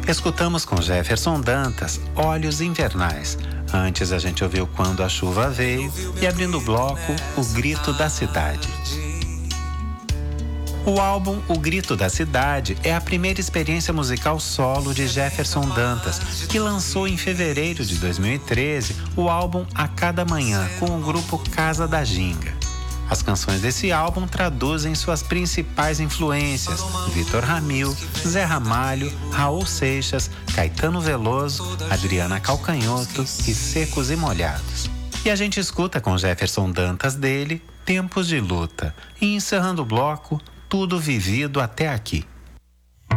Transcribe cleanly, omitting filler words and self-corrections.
Escutamos com Jefferson Dantas, Olhos Invernais. Antes a gente ouviu Quando a Chuva Veio e, abrindo o bloco, O Grito da Cidade. O álbum O Grito da Cidade é a primeira experiência musical solo de Jefferson Dantas, que lançou em fevereiro de 2013 o álbum A Cada Manhã com o grupo Casa da Ginga. As canções desse álbum traduzem suas principais influências: Vitor Ramil, Zé Ramalho, Raul Seixas, Caetano Veloso, Adriana Calcanhoto e Secos e Molhados. E a gente escuta com Jefferson Dantas dele Tempos de Luta. E encerrando o bloco, Tudo Vivido Até Aqui.